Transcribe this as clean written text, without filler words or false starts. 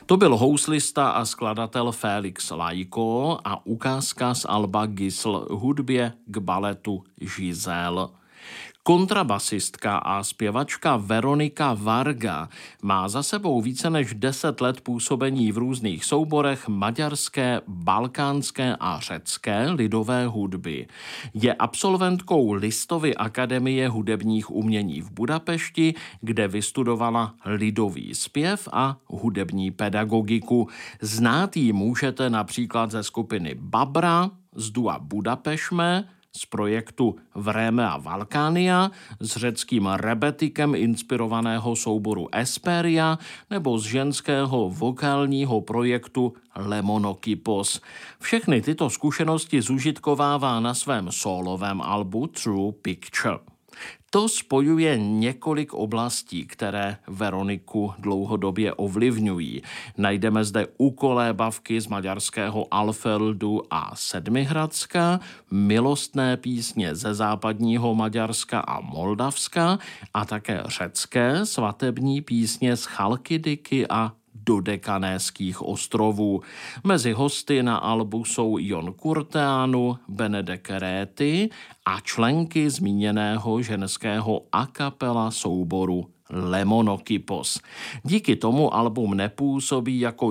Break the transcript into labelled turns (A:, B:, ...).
A: To byl houslista a skladatel Félix Lajko a ukázka z alba Gisl hudbě k baletu Giselle. Kontrabasistka a zpěvačka Veronika Varga má za sebou více než 10 let působení v různých souborech maďarské, balkánské a řecké lidové hudby. Je absolventkou Listovy akademie hudebních umění v Budapešti, kde vystudovala lidový zpěv a hudební pedagogiku. Znát ji můžete například ze skupiny Babra, z dua Budapešme, z projektu Vreme a Valkánia, s řeckým rebetikem inspirovaného souboru Esperia nebo z ženského vokálního projektu Lemonokipos. Všechny tyto zkušenosti zužitkovává na svém sólovém albu True Picture. To spojuje několik oblastí, které Veroniku dlouhodobě ovlivňují. Najdeme zde ukolébavky z maďarského Alfeldu a Sedmihradska, milostné písně ze západního Maďarska a Moldavska a také řecké svatební písně z Chalkidiky a Dodekanéských ostrovů. Mezi hosty na albu jsou Jon Kurteanu, Benedek Réty a členky zmíněného ženského a cappella souboru Lemonokipos. Díky tomu album nepůsobí jako